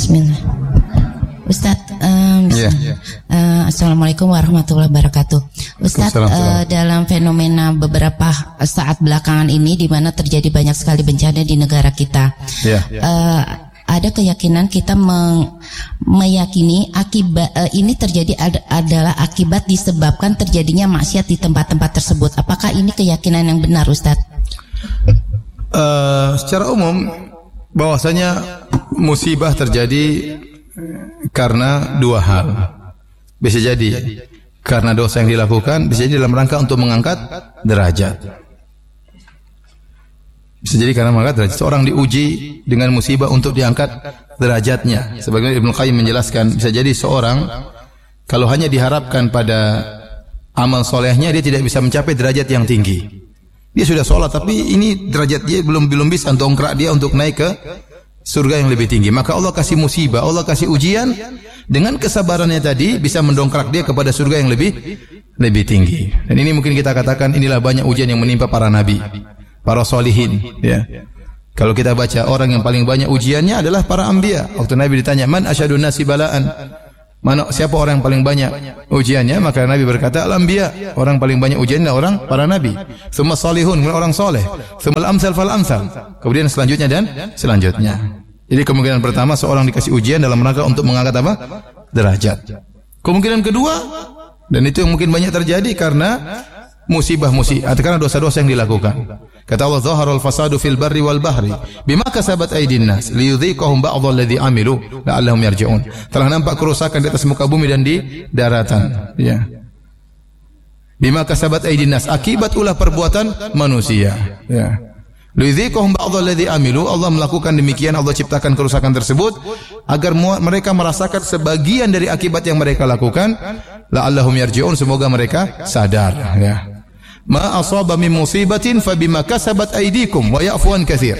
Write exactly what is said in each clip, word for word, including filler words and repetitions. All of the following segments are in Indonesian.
Bismillah. Ustadz, um, yeah. uh, Assalamualaikum warahmatullahi wabarakatuh. Ustadz, uh, dalam fenomena beberapa saat belakangan ini, di mana terjadi banyak sekali bencana di negara kita, yeah. uh, ada keyakinan kita meng, meyakini akibat uh, ini terjadi ad, adalah akibat disebabkan terjadinya maksiat di tempat-tempat tersebut. Apakah ini keyakinan yang benar, Ustadz? Uh, secara umum, bahwasanya musibah terjadi karena dua hal. Bisa jadi karena dosa yang dilakukan, bisa jadi dalam rangka untuk mengangkat derajat. Bisa jadi karena mengangkat derajat. Seorang diuji dengan musibah untuk diangkat derajatnya. Sebagaimana Ibnu Qayyim menjelaskan, bisa jadi seorang kalau hanya diharapkan pada amal solehnya, dia tidak bisa mencapai derajat yang tinggi. Dia sudah sholat, tapi ini derajat dia belum belum bisa untuk ongkrak dia untuk naik ke surga yang lebih tinggi. Maka Allah kasih musibah, Allah kasih ujian, dengan kesabarannya tadi bisa mendongkrak dia kepada surga yang lebih lebih tinggi. Dan ini mungkin kita katakan inilah banyak ujian yang menimpa para nabi, para solihin. Ya. Kalau kita baca, orang yang paling banyak ujiannya adalah para anbiya. Waktu Nabi ditanya, man asyadun nasi balaan, mana siapa orang yang paling banyak ujiannya, maka Nabi berkata al-anbiya, orang paling banyak ujiannya orang para nabi. Tsumma salihun, orang soleh. Tsumma al-amsal fal amsal. Kemudian selanjutnya dan selanjutnya. Jadi kemungkinan pertama seorang dikasih ujian dalam rangka untuk mengangkat apa? Derajat. Kemungkinan kedua, dan itu yang mungkin banyak terjadi karena musibah-musibah, karena dosa-dosa yang dilakukan. Kata Allah, "Zaharul fasadu fil barri wal bahri bima kasabat aydin nas liyudhiqahum ba'dha alladhi amilu la'allahum yarji'un." Telah nampak kerusakan di atas muka bumi dan di daratan, ya. Bima kasabat aydin nas, akibat ulah perbuatan manusia, ya. Liyudhiqahum ba'dha alladhi amilu, Allah melakukan demikian, Allah ciptakan kerusakan tersebut agar mereka merasakan sebagian dari akibat yang mereka lakukan, la'allahum yarji'un, semoga mereka sadar, ya. Ma asaba min musibatin fabima kasabat aydikum wa ya'fu an katsir.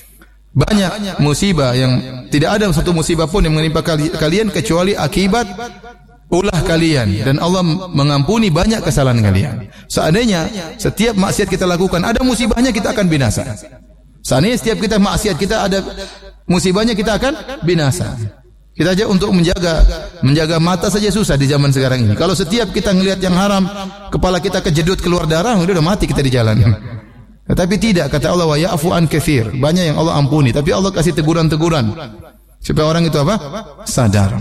Banyak musibah yang tidak ada satu musibah pun yang menimpa kalian kecuali akibat ulah kalian, dan Allah mengampuni banyak kesalahan kalian. Seandainya setiap maksiat kita lakukan ada musibahnya, kita akan binasa. Seandainya setiap kita maksiat kita ada musibahnya, kita akan binasa. Kita aja untuk menjaga menjaga mata saja susah di zaman sekarang ini. Kalau setiap kita ngelihat yang haram, kepala kita kejedut keluar darah, udah mati kita di jalan. Tetapi tidak, kata Allah, wa ya'fu an katsir. Banyak yang Allah ampuni, tapi Allah kasih teguran-teguran supaya orang itu apa? Sadar.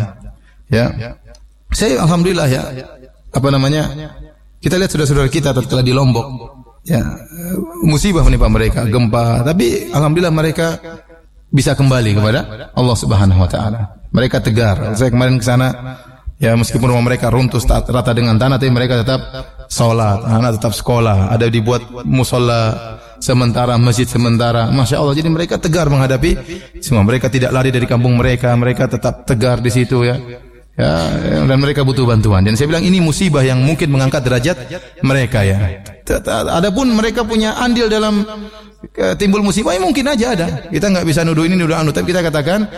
Ya. Saya alhamdulillah ya, apa namanya? Kita lihat saudara-saudara kita tatkala di Lombok, ya, musibah menimpa mereka, gempa, tapi alhamdulillah mereka bisa kembali kepada Allah Subhanahu wa taala. Mereka tegar. Saya kemarin ke sana, ya, meskipun rumah mereka runtuh rata dengan tanah, tapi mereka tetap salat, anak tetap sekolah, ada dibuat musola sementara, masjid sementara. Masya Allah, jadi mereka tegar menghadapi semua. Mereka tidak lari dari kampung mereka, mereka tetap tegar di situ, ya. Ya, dan mereka butuh bantuan. Dan saya bilang ini musibah yang mungkin mengangkat derajat mereka, ya. Adapun mereka punya andil dalam timbul musibah, ya mungkin aja ada. Kita nggak bisa nuduh ini nuduh anu, tapi kita katakan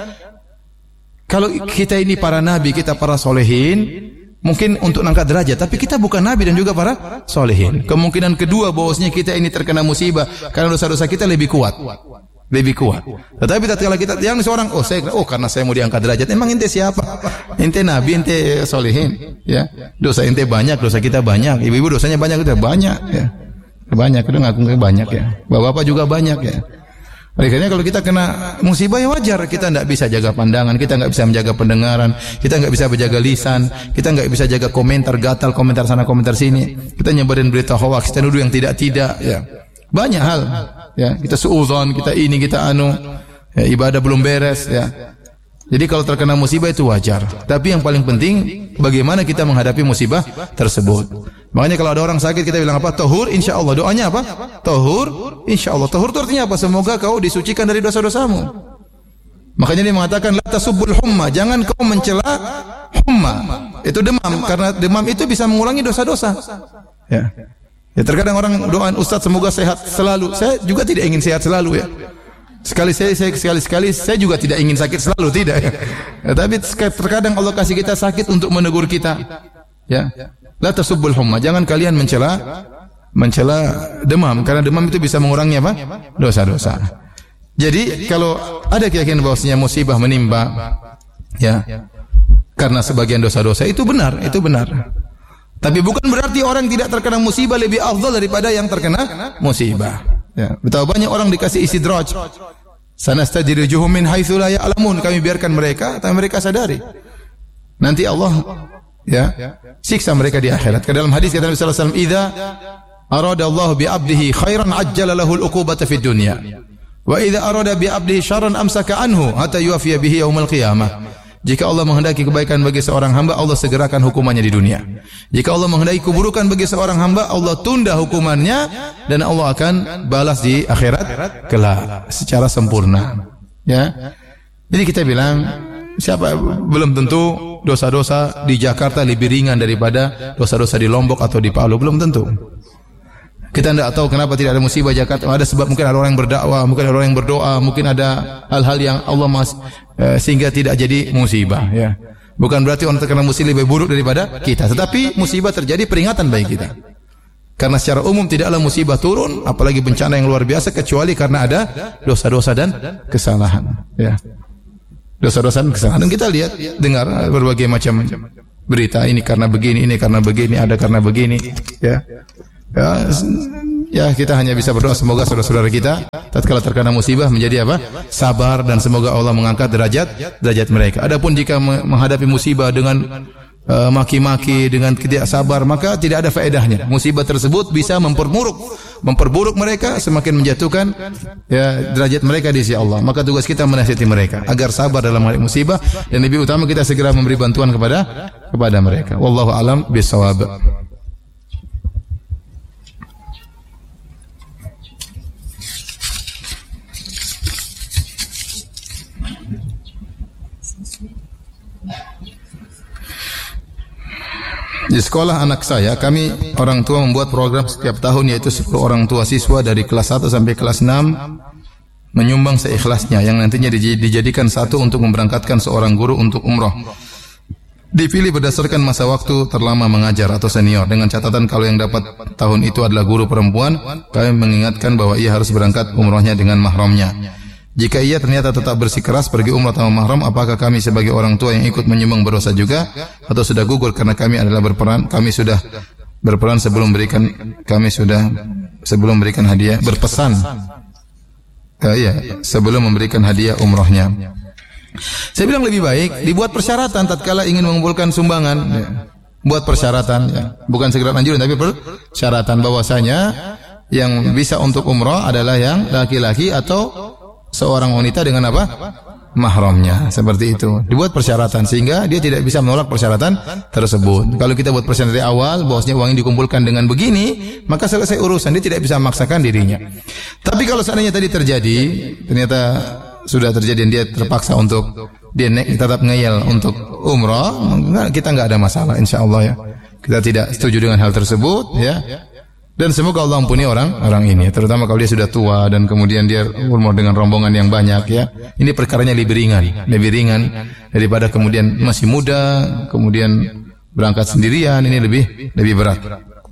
kalau kita ini para nabi, kita para solehin, mungkin untuk angkat derajat, tapi kita bukan nabi dan juga para solehin. Kemungkinan kedua bahwasanya kita ini terkena musibah karena dosa-dosa kita lebih kuat. Lebih kuat. Tetapi tatkala kita yang seorang, oh saya oh karena saya mau diangkat derajat, emang ente siapa? Ente nabi, ente solehin, ya. Dosa ente banyak, dosa kita banyak. Ibu-ibu dosanya banyak, kita banyak, ya. Banyak, udah ngaku banyak, ya. Bapak-bapak juga banyak, ya. Akhirnya kalau kita kena musibah, ya wajar, kita tidak bisa jaga pandangan, kita nggak bisa menjaga pendengaran, kita nggak bisa menjaga lisan, kita nggak bisa jaga komentar gatal, komentar sana komentar sini, kita nyebarin berita hoax, kita nuduh yang tidak-tidak, ya. Banyak hal, ya. Kita suudzon, kita ini, kita anu, ya, ibadah belum beres, ya. Jadi kalau terkena musibah itu wajar. Tapi yang paling penting bagaimana kita menghadapi musibah tersebut. Makanya kalau ada orang sakit kita bilang apa? Tahur insyaallah. Doanya apa? Tahur insyaallah. Tahur itu artinya apa? Semoga kau disucikan dari dosa-dosamu. Makanya dia mengatakan la tasubbul humma, jangan kau mencela humma. Itu demam, karena demam itu bisa mengurangi dosa-dosa. Ya. Ya, terkadang orang doain Ustaz semoga sehat selalu. Saya juga tidak ingin sehat selalu, ya. Sekali saya, saya sekali-sekali saya juga tidak ingin sakit selalu, tidak, ya. Ya, tapi terkadang Allah kasih kita sakit untuk menegur kita, ya. La tasubbul humma, jangan kalian mencela mencela demam, karena demam itu bisa mengurangi apa? Dosa-dosa. Jadi kalau ada keyakinan bahwasanya musibah menimpa Ya. Karena sebagian dosa-dosa itu benar, itu benar. Tapi bukan berarti orang tidak terkena musibah lebih afdal daripada yang terkena musibah. Ya. Betapa banyak orang dikasih istidraj. Sanastadrijuhum min haitsu la ya'lamun. Kami biarkan mereka, tapi mereka sadari. Nanti Allah ya siksa mereka di akhirat. Ke dalam hadis kata Nabi sallallahu alaihi wasallam, "Idza arada Allah bi 'abdihi khairan 'ajjala lahu al-'uqubata fid dunya. Wa idza arada bi 'abdihi syarran amsaka anhu hatta yuwaffiya bihi yaumil qiyamah." Jika Allah menghendaki kebaikan bagi seorang hamba, Allah segerakan hukumannya di dunia. Jika Allah menghendaki keburukan bagi seorang hamba, Allah tunda hukumannya dan Allah akan balas di akhirat kelak secara sempurna. Ya. Jadi kita bilang, siapa belum tentu dosa-dosa di Jakarta lebih ringan daripada dosa-dosa di Lombok atau di Palu, belum tentu. Kita tidak tahu kenapa tidak ada musibah Jakarta. Ada sebab, mungkin ada orang yang berdakwah, mungkin ada orang yang berdoa, mungkin ada hal-hal yang Allah mas eh, sehingga tidak jadi musibah. Ya, bukan berarti orang terkena musibah lebih buruk daripada kita. Tetapi musibah terjadi peringatan bagi kita. Karena secara umum tidaklah musibah turun, apalagi bencana yang luar biasa, kecuali karena ada dosa-dosa dan kesalahan. Ya, dosa-dosa dan kesalahan. Dan kita lihat, dengar berbagai macam berita, ini karena begini, ini karena begini, ada karena begini. Ya. Ya, ya kita hanya bisa berdoa semoga saudara-saudara kita tatkala terkena musibah menjadi apa? Sabar, dan semoga Allah mengangkat derajat derajat mereka. Adapun jika menghadapi musibah dengan uh, maki-maki, dengan tidak sabar, maka tidak ada faedahnya. Musibah tersebut bisa memperburuk memperburuk mereka, semakin menjatuhkan ya derajat mereka di sisi Allah. Maka tugas kita menasihati mereka agar sabar dalam menghadapi musibah, dan lebih utama kita segera memberi bantuan kepada kepada mereka. Wallahu a'lam bishawab. Di sekolah anak saya, kami orang tua membuat program setiap tahun, yaitu sepuluh orang tua siswa dari kelas satu sampai kelas enam menyumbang seikhlasnya, yang nantinya dijadikan satu untuk memberangkatkan seorang guru untuk umroh. Dipilih berdasarkan masa waktu terlama mengajar atau senior, dengan catatan kalau yang dapat tahun itu adalah guru perempuan, kami mengingatkan bahwa ia harus berangkat umrohnya dengan mahramnya. Jika ia ternyata tetap bersikeras pergi umrah tanpa mahram, apakah kami sebagai orang tua yang ikut menyumbang berdosa juga, atau sudah gugur karena kami adalah berperan, kami sudah berperan sebelum berikan kami sudah sebelum memberikan hadiah berpesan. Ya, iya, sebelum memberikan hadiah umrohnya. Saya bilang lebih baik dibuat persyaratan tatkala ingin mengumpulkan sumbangan. Ya. Buat persyaratan, ya. Bukan segera anjuran, tapi persyaratan bahwasanya yang bisa untuk umroh adalah yang laki-laki atau seorang wanita dengan apa? Mahramnya, seperti itu. Dibuat persyaratan sehingga dia tidak bisa menolak persyaratan tersebut. Kalau kita buat persyaratan dari awal bahwasanya uang ini dikumpulkan dengan begini, maka selesai urusan, dia tidak bisa memaksakan dirinya. Tapi kalau seandainya tadi terjadi, ternyata sudah terjadi dan dia terpaksa untuk dia tetap ngeyel untuk umrah, kita enggak ada masalah insyaallah ya. Kita tidak setuju dengan hal tersebut ya. Dan semoga Allah ampuni orang orang ini, terutama kalau dia sudah tua dan kemudian dia umur dengan rombongan yang banyak ya. Ini perkaranya lebih ringan, lebih ringan daripada kemudian masih muda, kemudian berangkat sendirian, ini lebih lebih berat.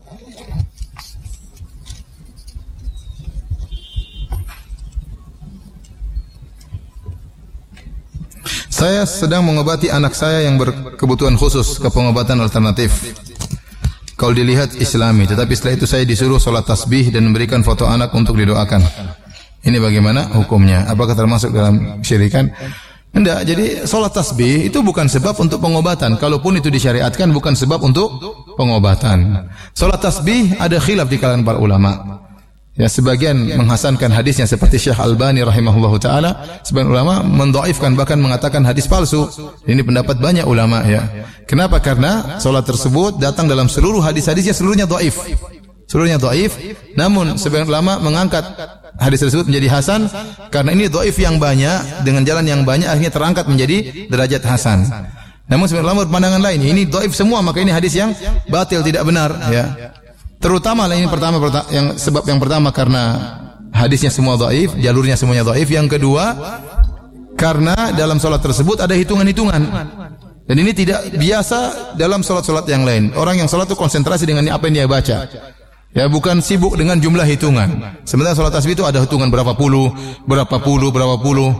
Saya sedang mengobati anak saya yang berkebutuhan khusus ke pengobatan alternatif. Kalau dilihat islami, tetapi setelah itu saya disuruh sholat tasbih dan memberikan foto anak untuk didoakan. Ini bagaimana hukumnya? Apakah termasuk dalam syirikan? Tidak. Jadi sholat tasbih itu bukan sebab untuk pengobatan. Kalaupun itu disyariatkan, bukan sebab untuk pengobatan. Sholat tasbih ada khilaf di kalangan para ulama. Ya, sebagian menghasankan hadisnya seperti Syekh Albani rahimahullahu taala, sebagian ulama mendhaifkan, bahkan mengatakan hadis palsu. Ini pendapat banyak ulama ya. Kenapa? Karena salat tersebut datang dalam seluruh hadis-hadisnya seluruhnya dhaif. Seluruhnya dhaif, namun sebagian ulama mengangkat hadis tersebut menjadi hasan karena ini dhaif yang banyak, dengan jalan yang banyak akhirnya terangkat menjadi derajat hasan. Namun sebagian ulama berpandangan lain, ini dhaif semua, maka ini hadis yang batil, tidak benar ya. Terutama ini pertama yang sebab yang pertama karena hadisnya semua dhaif, jalurnya semuanya dhaif. Yang kedua karena dalam salat tersebut ada hitungan-hitungan. Dan ini tidak biasa dalam salat-salat yang lain. Orang yang salat itu konsentrasi dengan apa yang dia baca. Ya, bukan sibuk dengan jumlah hitungan. Sementara salat tasbih itu ada hitungan berapa puluh, berapa puluh, berapa puluh.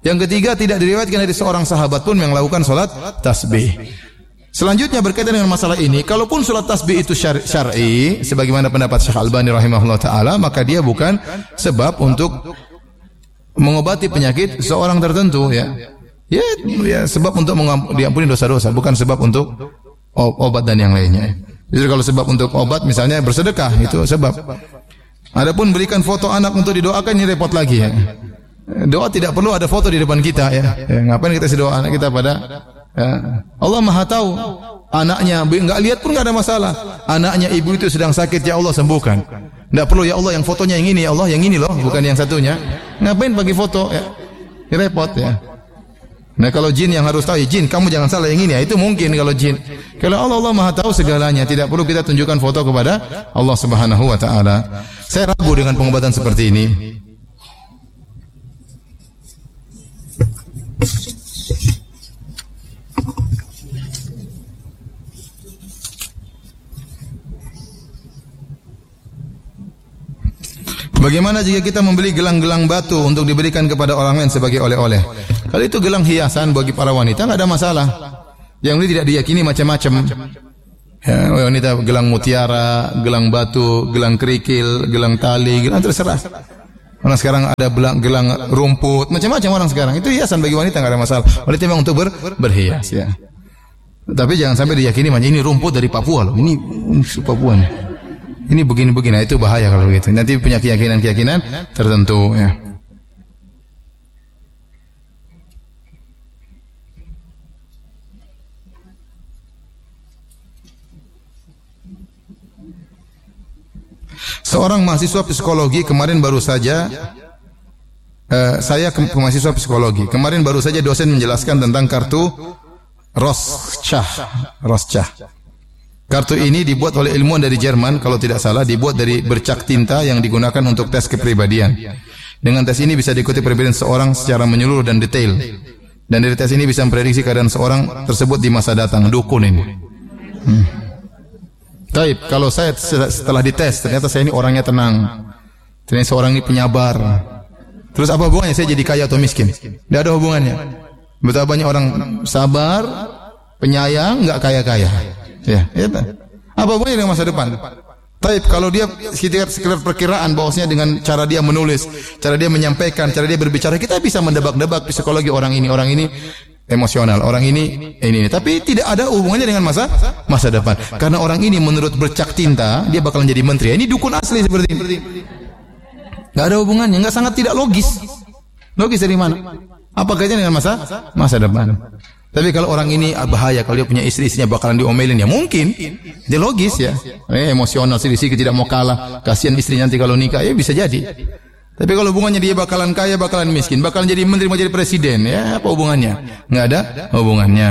Yang ketiga, tidak diriwayatkan dari seorang sahabat pun yang melakukan salat tasbih. Selanjutnya berkaitan dengan masalah ini, kalaupun salat tasbih itu syar'i, sebagaimana pendapat Syekh Albani rahimahullah taala, maka dia bukan sebab untuk mengobati penyakit seorang tertentu, ya. Ya, ya sebab untuk diampuni dosa-dosa, bukan sebab untuk obat dan yang lainnya. Jadi kalau sebab untuk obat misalnya bersedekah, itu sebab. Adapun berikan foto anak untuk didoakan, ini repot lagi, ya. Doa tidak perlu ada foto di depan kita, ya. Ya, ngapain kita doa anak kita pada ya. Allah Maha tahu anaknya enggak lihat pun enggak ada masalah. Anaknya ibu itu sedang sakit, ya Allah sembuhkan. Enggak perlu ya Allah yang fotonya yang ini, ya Allah yang ini loh, bukan yang satunya. Ngapain bagi foto, ya? Ya repot, ya. Nah kalau jin yang harus tahu, ya, jin kamu jangan salah yang ini, ya itu mungkin kalau jin. Kalau Allah, Allah Maha tahu segalanya, tidak perlu kita tunjukkan foto kepada Allah Subhanahu wa taala. Saya ragu dengan pengobatan seperti ini. Bagaimana jika kita membeli gelang-gelang batu untuk diberikan kepada orang lain sebagai oleh-oleh? Kalau itu gelang hiasan bagi para wanita, enggak ada masalah. Yang ini tidak diyakini macam-macam. Ya, wanita gelang mutiara, gelang batu, gelang kerikil, gelang tali, gelang terserah. Orang sekarang ada gelang, gelang rumput, macam-macam orang sekarang. Itu hiasan bagi wanita, enggak ada masalah. Wanita memang untuk ber, berhias, ya. Tapi jangan sampai diyakini macam ini rumput dari Papua loh. Ini, ini Papua nih. Ini begini-begini, nah, itu bahaya kalau begitu. Nanti punya keyakinan-keyakinan tertentu, ya. Seorang mahasiswa psikologi kemarin baru saja uh, saya ke mahasiswa psikologi. Kemarin baru saja dosen menjelaskan tentang kartu Rorschach. Rorschach. Kartu ini dibuat oleh ilmuwan dari Jerman, kalau tidak salah, dibuat dari bercak tinta yang digunakan untuk tes kepribadian. Dengan tes ini bisa diikuti kepribadian seorang secara menyeluruh dan detail. Dan dari tes ini bisa memprediksi keadaan seorang tersebut di masa datang. Dukun ini. Hmm. Taib, kalau saya setelah dites, ternyata saya ini orangnya tenang. Ternyata seorang ini penyabar. Terus apa hubungannya saya jadi kaya atau miskin? Tidak ada hubungannya. Betapa banyak orang sabar, penyayang, enggak kaya-kaya. Ya, ya. Apa hubungannya dengan masa depan? Taib, kalau dia sekitar sekedar perkiraan bahwasanya dengan cara dia menulis, cara dia menyampaikan, cara dia berbicara, kita bisa mendebak-debak psikologi orang ini, orang ini emosional, orang ini ini, ini. Tapi tidak ada hubungannya dengan masa masa depan. Karena orang ini menurut bercak tinta dia bakalan jadi menteri. Ini dukun asli seperti ini. Enggak ada hubungannya, enggak, sangat tidak logis. Logis dari mana? Apa kaitannya dengan masa masa depan? Tapi kalau orang ini bahaya, kalau dia punya istri, istrinya bakalan diomelin, ya mungkin. Dia logis, ya. Eh, emosional, sedikit tidak mau kalah, kasihan istrinya nanti kalau nikah, ya bisa jadi. Tapi kalau hubungannya dia bakalan kaya, bakalan miskin, bakalan jadi menteri, mau jadi presiden, ya apa hubungannya? Enggak ada hubungannya.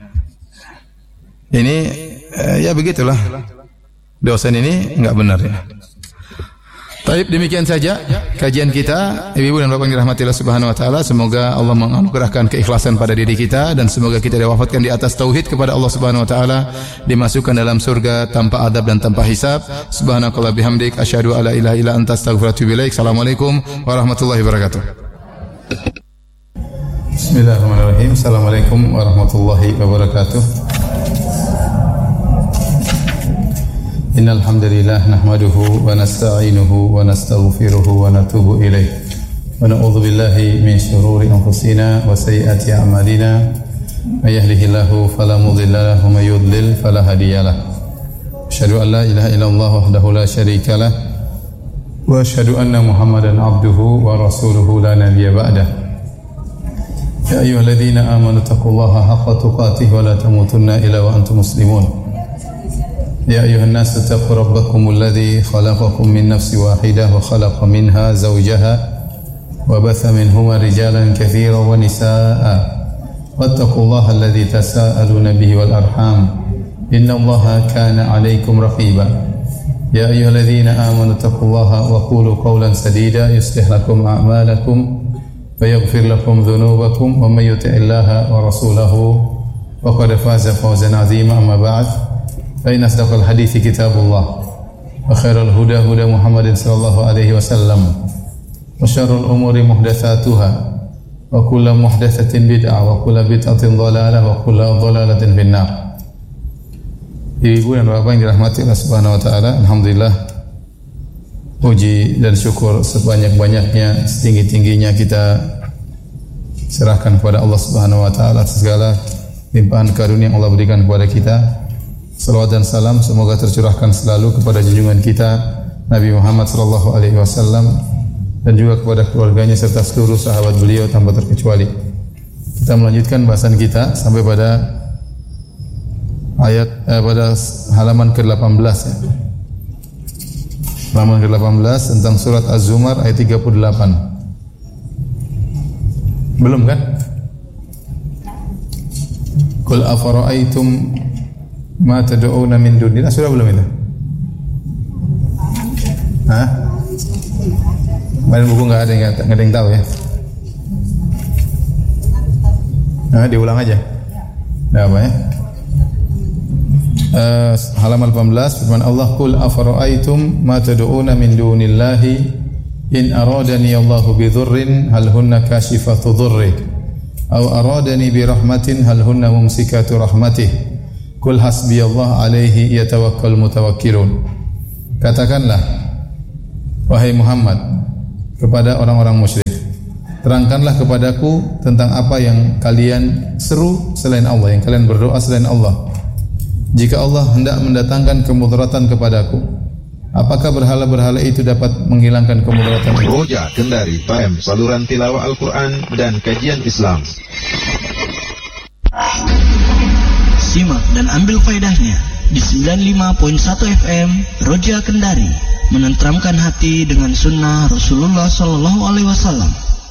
Ini eh, ya begitulah. Dosen ini enggak benar, ya. Baik, demikian saja kajian kita. Ibu-ibu dan bapak yang dirahmati Allah Subhanahu wa taala, semoga Allah menganugerahkan keikhlasan pada diri kita dan semoga kita diwafatkan di atas tauhid kepada Allah Subhanahu wa taala, dimasukkan dalam surga tanpa adab dan tanpa hisab. Subhanakallah bihamdik asyhadu alla ilaha illa anta astaghfiruka wa atubu ilaik. Assalamualaikum warahmatullahi wabarakatuh. Bismillahirrahmanirrahim. Assalamualaikum warahmatullahi wabarakatuh. Innal hamdalillah nahmaduhu wa nasta'inuhu wa nastaghfiruhu wa natubu ilaih. Wa na'udzu billahi min shururi anfusina wa sayyiati a'malina. May yahdihillahu fala mudilla lahu wa may yudlil fala hadiyalah. Asyhadu an la ilaha illallah wahdahu la syarika lah wa asyhadu anna Muhammadan abduhu wa rasuluhu la nabiyya ba'dah. Ya ayyuhalladzina amanu taqullaha haqqa tuqatih wa la tamutunna illa wa antum muslimun. يا أيها الناس اتقوا ربكم الذي خلقكم من نفس واحدة وخلق منها زوجها وبث منهما رجالا كثيرا ونساء واتقوا الله الذي تساءلون به والأرحام إن الله كان عليكم رقيبا يا أيها الذين آمنوا اتقوا الله وقولوا قولا سديدا يصلح لكم أعمالكم ويغفر لكم ذنوبكم ومن يطع الله ورسوله وقد فاز فوزا عظيما. أما بعد فإن أصدق الحديث كتاب الله وخير الهدى هدى محمد صلى الله عليه وسلم وشر الأمور محدثاتها wa kullu muhdatsatin bid'ah wa kullu bid'atin dhalalah wa kullu dhalalatin finnar. Ibu dan bapak yang dirahmati Allah Subhanahu wa taala, alhamdulillah puji dan syukur sebanyak-banyaknya, setinggi-tingginya kita serahkan kepada Allah Subhanahu wa taala atas segala limpahan karunia yang Allah berikan kepada kita. Salawat dan salam semoga tercurahkan selalu kepada junjungan kita Nabi Muhammad sallallahu alaihi wasallam dan juga kepada keluarganya serta seluruh sahabat beliau tanpa terkecuali. Kita melanjutkan bahasan kita sampai pada ayat eh, pada halaman ke delapan belas ya. Halaman ke delapan belas tentang surat Az-Zumar ayat tiga puluh delapan. Belum kan? Qul afara'aitum ma tad'una min dunillah. Sudah belum itu? Hah? Badan buku enggak ada yang enggak ada yang tahu ya. Nah, diulang aja. Enggak apa ya? Uh, halaman delapan belas firman Allah, qul afara'aitum ma tad'una min dunillahi in aradani Allahu bi dhurrin hal hunna kashifatu dhurri aw aradani bi rahmatin hal hunna mumsikatu rahmatih qul hasbiyallahu alaihi yatawakkal mutawakkilun. Katakanlah wahai Muhammad kepada orang-orang musyrik, terangkanlah kepadaku tentang apa yang kalian seru selain Allah, yang kalian berdoa selain Allah. Jika Allah hendak mendatangkan kemudaratan kepadaku, apakah berhala-berhala itu dapat menghilangkan kemudaratan? Roja Kendari F M, saluran tilawah Al-Quran dan kajian Islam. Simak dan ambil faedahnya di sembilan puluh lima koma satu F M Roja Kendari, menenteramkan hati dengan sunnah Rasulullah Sallallahu Alaihi Wasallam.